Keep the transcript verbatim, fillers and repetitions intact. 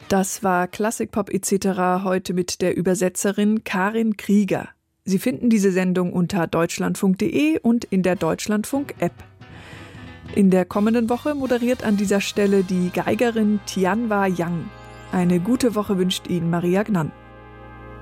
Das war Klassikpop et cetera heute mit der Übersetzerin Karin Krieger. Sie finden diese Sendung unter deutschlandfunk punkt de und in der Deutschlandfunk-App. In der kommenden Woche moderiert an dieser Stelle die Geigerin Tianhua Yang. Eine gute Woche wünscht Ihnen Maria Gnann.